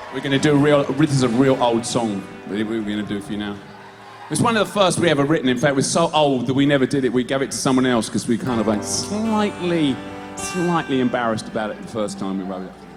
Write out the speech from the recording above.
We're going to do this is a real old song that we're going to do for you now. It's one of the first we ever written. In fact, it was so old that we never did it. We gave it to someone else because we kind of like slightly embarrassed about it the first time we wrote it.